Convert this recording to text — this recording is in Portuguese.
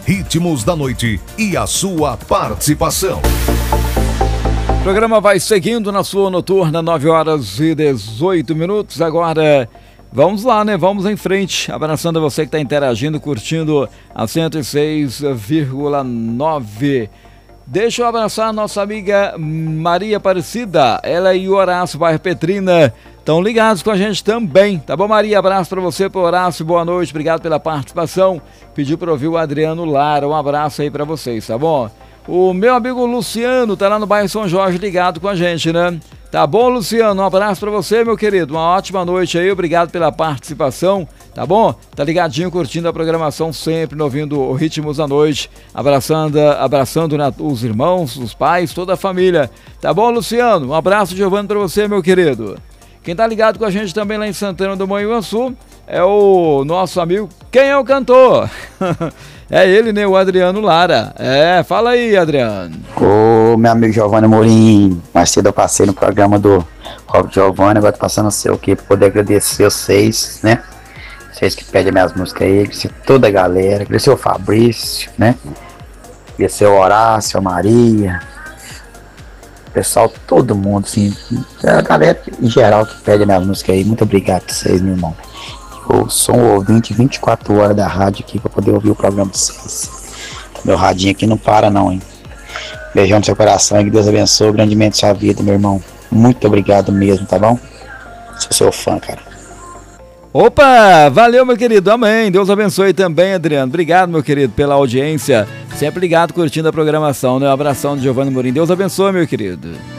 Ritmos da Noite e a sua participação. O programa vai seguindo na sua noturna, 9h18. Agora, vamos lá, né? Vamos em frente. Abraçando você que está interagindo, curtindo a 106,9. Deixa eu abraçar a nossa amiga Maria Aparecida. Ela e o Horácio, bairro Petrina, estão ligados com a gente também. Tá bom, Maria? Abraço para você, pro Horácio. Boa noite, obrigado pela participação. Pediu para ouvir o Adriano Lara. Um abraço aí para vocês, tá bom? O meu amigo Luciano tá lá no bairro São Jorge ligado com a gente, né? Tá bom, Luciano? Um abraço pra você, meu querido. Uma ótima noite aí, obrigado pela participação, tá bom? Tá ligadinho, curtindo a programação sempre, ouvindo o Ritmos da Noite, abraçando os irmãos, os pais, toda a família. Tá bom, Luciano? Um abraço, Giovanni, pra você, meu querido. Quem tá ligado com a gente também lá em Santana do Manhuaçu é o nosso amigo. Quem é o cantor? É ele, né? O Adriano Lara. Fala aí, Adriano. Ô, meu amigo Giovanni Morim, mais cedo eu passei no programa do Rob Giovanni, agora tô passando a ser o quê? Pra poder agradecer vocês, né? Vocês que pedem minhas músicas aí, agradecer toda a galera, agradecer o Fabrício, né? Agradecer o Horácio, a Maria, pessoal, todo mundo, assim, a galera em geral que pede minhas músicas aí, muito obrigado a vocês, meu irmão. Eu sou um ouvinte 24 horas da rádio aqui pra poder ouvir o programa de vocês. Meu radinho aqui não para não, hein? Beijão no seu coração e que Deus abençoe grandemente sua vida, meu irmão. Muito obrigado mesmo, tá bom? Sou seu fã, cara. Opa, valeu, meu querido, amém. Deus abençoe também, Adriano. Obrigado, meu querido, pela audiência. Sempre ligado, curtindo a programação, né? Um abração de Giovanni Morim. Deus abençoe, meu querido.